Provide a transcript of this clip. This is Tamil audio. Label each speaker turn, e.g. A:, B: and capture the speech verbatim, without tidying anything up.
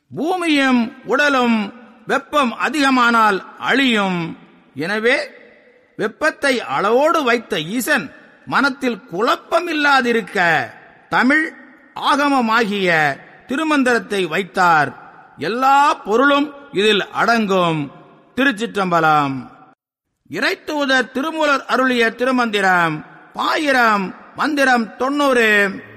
A: பூமியும் உடலும் வெப்பம் அதிகமானால் அழியும். எனவே வெப்பத்தை அளவோடு வைத்த ஈசன் மனத்தில் குழப்பமில்லாதிருக்க தமிழ் ஆகமமாகிய திருமந்திரத்தை வைத்தார். எல்லா பொருளும் இதில் அடங்கும். திருச்சிற்றம்பலம். இறைத்தூதர் திருமூலர் அருளிய திருமந்திரம் பாயிரம் மந்திரம் தொன்னூறு.